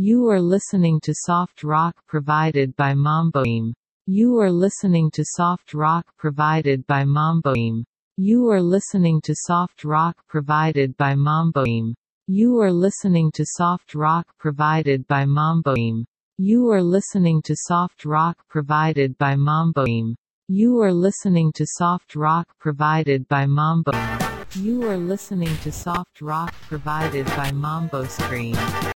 You are listening to soft rock provided by Mamboim. You are listening to soft rock provided by Mamboim. You are listening to soft rock provided by Mamboim. You are listening to soft rock provided by Mamboim. You are listening to soft rock provided by Mamboim. You are listening to soft rock provided by Mambo. You are listening to soft rock provided by Mambo Screen.